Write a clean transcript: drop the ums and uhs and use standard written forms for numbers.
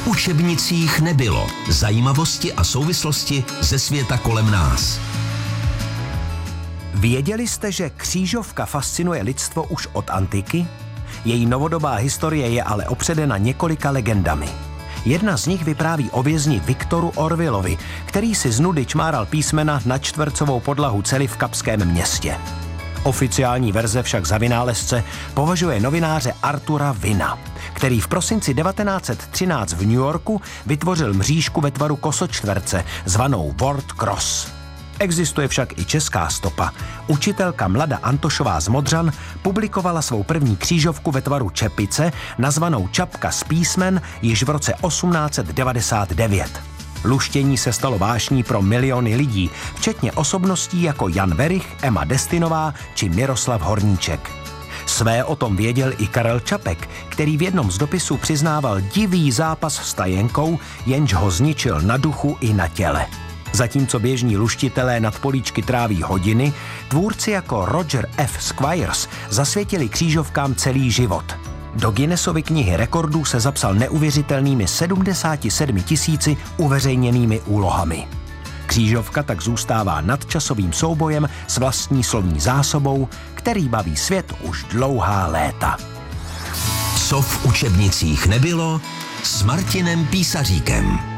v učebnicích nebylo. Zajímavosti a souvislosti ze světa kolem nás. Věděli jste, že křížovka fascinuje lidstvo už od antiky? Její novodobá historie je ale opředena několika legendami. Jedna z nich vypráví o vězni Viktoru Orwellovi, který si z nudy čmáral písmena na čtvercovou podlahu cely v Kapském Městě. Oficiální verze však za vynálezce považuje novináře Artura Wina, který v prosinci 1913 v New Yorku vytvořil mřížku ve tvaru kosočtverce zvanou Word Cross. Existuje však i česká stopa. Učitelka Mlada Antošová z Modřan publikovala svou první křížovku ve tvaru čepice, nazvanou Čapka z písmen, již v roce 1899. Luštění se stalo vášní pro miliony lidí, včetně osobností jako Jan Werich, Emma Destinová či Miroslav Horníček. Své o tom věděl i Karel Čapek, který v jednom z dopisů přiznával divý zápas s tajenkou, jenž ho zničil na duchu i na těle. Zatímco běžní luštitelé nad políčky tráví hodiny, tvůrci jako Roger F. Squires zasvětili křížovkám celý život. Do Guinnessovy knihy rekordů se zapsal neuvěřitelnými 77 000 uveřejněnými úlohami. Křížovka tak zůstává nadčasovým soubojem s vlastní slovní zásobou, který baví svět už dlouhá léta. Co v učebnicích nebylo s Martinem Písaříkem.